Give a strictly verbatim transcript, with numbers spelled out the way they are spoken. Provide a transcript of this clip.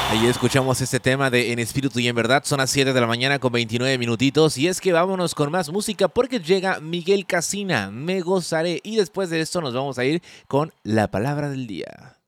Ahí escuchamos este tema de En Espíritu y en Verdad. Son las siete de la mañana con veintinueve minutitos. Y es que vámonos con más música porque llega Miguel Casina, Me Gozaré. Y después de esto nos vamos a ir con la palabra del día.